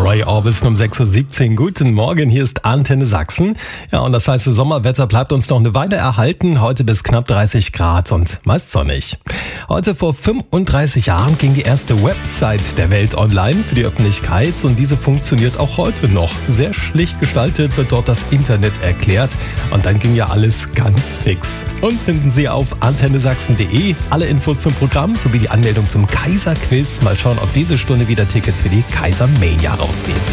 Roy Orbison um 6.17 Uhr. Guten Morgen, hier ist Antenne Sachsen. Ja, und das heißt, das Sommerwetter bleibt uns noch eine Weile erhalten. Heute bis knapp 30 Grad und meist sonnig. Heute vor 35 Jahren ging die erste Website der Welt online für die Öffentlichkeit. Und diese funktioniert auch heute noch. Sehr schlicht gestaltet wird dort das Internet erklärt. Und dann ging ja alles ganz fix. Uns finden Sie auf antennesachsen.de. Alle Infos zum Programm sowie die Anmeldung zum Kaiser-Quiz. Mal schauen, ob diese Stunde wieder Tickets für die Kaiser-Mania rausgehen.